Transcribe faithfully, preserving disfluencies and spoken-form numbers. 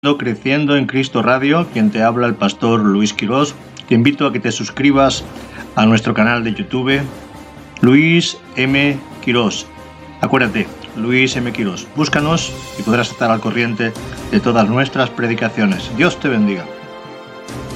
Creciendo en Cristo Radio, quien te habla el pastor Luis Quirós. Te invito a que te suscribas a nuestro canal de YouTube, Luis M. Quirós. Acuérdate, Luis M. Quirós. Búscanos y podrás estar al corriente de todas nuestras predicaciones. Dios te bendiga.